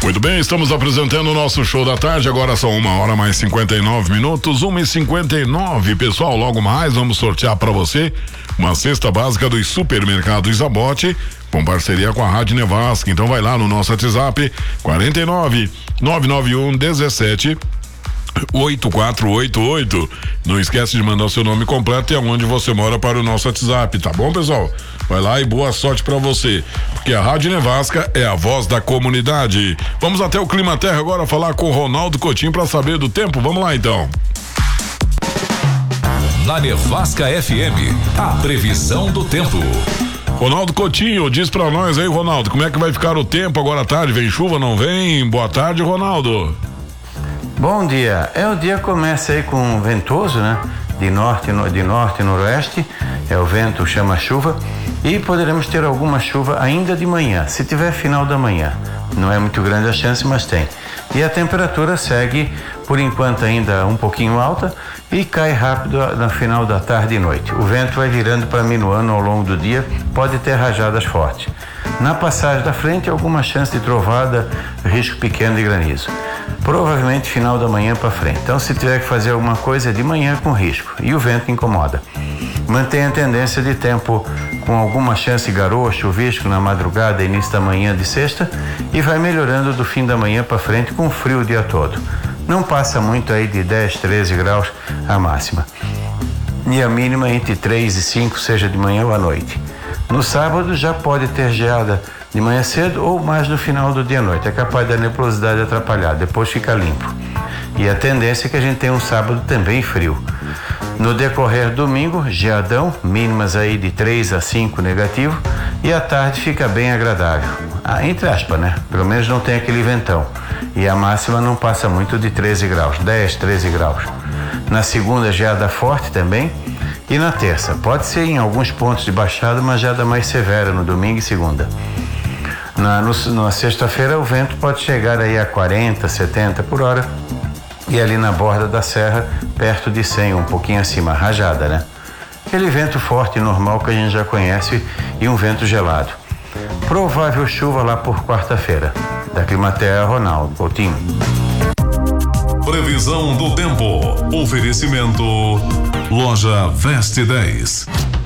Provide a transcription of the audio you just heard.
Muito bem, estamos apresentando o nosso show da tarde. Agora são 1h mais 59 minutos, 1h59. Pessoal, logo mais vamos sortear para você uma cesta básica dos supermercados Zabote, com parceria com a Rádio Nevasca. Então vai lá no nosso WhatsApp 49 991 17 8488. Não esquece de mandar o seu nome completo e aonde você mora para o nosso WhatsApp, tá bom, pessoal? Vai lá e boa sorte para você, porque a Rádio Nevasca é a voz da comunidade. Vamos até o Clima Terra agora falar com o Ronaldo Coutinho para saber do tempo. Vamos lá então. Na Nevasca FM, a previsão do tempo. Ronaldo Coutinho, diz pra nós aí, Ronaldo, como é que vai ficar o tempo agora à tarde? Vem chuva, não vem? Boa tarde, Ronaldo. Bom dia. O dia começa aí com ventoso, né? De norte e noroeste. O vento chama chuva e poderemos ter alguma chuva ainda de manhã, se tiver final da manhã. Não é muito grande a chance, mas tem. E a temperatura segue, por enquanto, ainda um pouquinho alta e cai rápido no final da tarde e noite. O vento vai virando para minuano ao longo do dia, pode ter rajadas fortes. Na passagem da frente, alguma chance de trovada, risco pequeno de granizo. Provavelmente final da manhã para frente. Então, se tiver que fazer alguma coisa, é de manhã com risco. E o vento incomoda. Mantém a tendência de tempo com alguma chance de garoa, chuvisco na madrugada e início da manhã de sexta e vai melhorando do fim da manhã para frente com frio o dia todo. Não passa muito aí de 10, 13 graus a máxima. E a mínima entre 3 e 5, seja de manhã ou à noite. No sábado já pode ter geada de manhã cedo ou mais no final do dia à noite. É capaz da nebulosidade atrapalhar, depois fica limpo. E a tendência é que a gente tenha um sábado também frio. No decorrer do domingo, geadão, mínimas aí de 3 a 5 negativo, e à tarde fica bem agradável. Entre aspas, né? Pelo menos não tem aquele ventão. E a máxima não passa muito de 13 graus, 10, 13 graus. Na segunda, geada forte também. E na terça, pode ser em alguns pontos de baixada, mas geada mais severa no domingo e segunda. Na sexta-feira, o vento pode chegar aí a 40, 70 por hora. E ali na borda da serra, perto de 100, um pouquinho acima, rajada, né? Aquele vento forte normal que a gente já conhece e um vento gelado. Provável chuva lá por quarta-feira. Da Climaterra, Ronaldo Coutinho. Previsão do tempo. Oferecimento Loja Veste 10.